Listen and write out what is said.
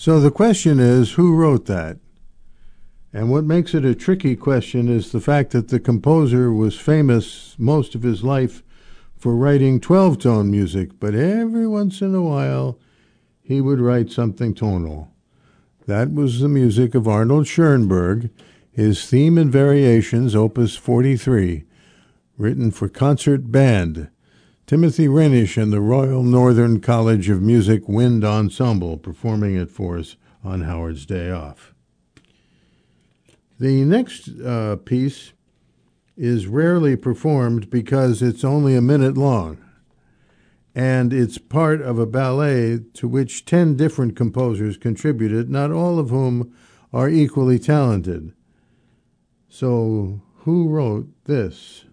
So the question is, who wrote that? And what makes it a tricky question is the fact that the composer was famous most of his life for writing 12-tone music, but every once in a while he would write something tonal. That was the music of Arnold Schoenberg, his theme and variations, Opus 43, written for concert band, Timothy Renish and the Royal Northern College of Music Wind Ensemble, performing it for us on Howard's Day Off. The next piece is rarely performed because it's only a minute long, and it's part of a ballet to which 10 different composers contributed, not all of whom are equally talented. So, who wrote this?